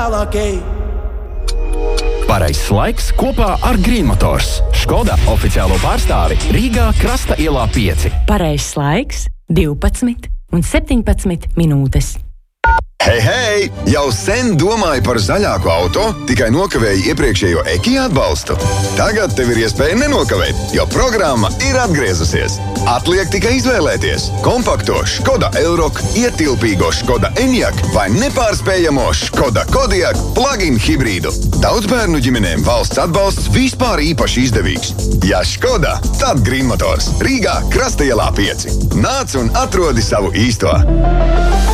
Pareizs laiks kopā ar Green Motors. Škoda oficiālo pārstāvi Rīgā Krasta ielā 5. Pareizs laiks 12:17 minūtes. Hei! Jau sen domāju par zaļāku auto, tikai nokavēju iepriekšējo Ekija atbalstu. Tagad tev ir iespēja nenokavēt, jo programma ir atgriezusies. Atliek tikai izvēlēties kompakto Škoda Elroq, ietilpīgo Škoda Enyaq vai nepārspējamo Škoda Kodiaq plug-in hibrīdu. Daudzbērnu ģimenēm valsts atbalsts vispār īpaši izdevīgs. Ja Škoda, tad Green Motors. Rīgā Krasta ielā 5. Nāc un atrodi savu īsto!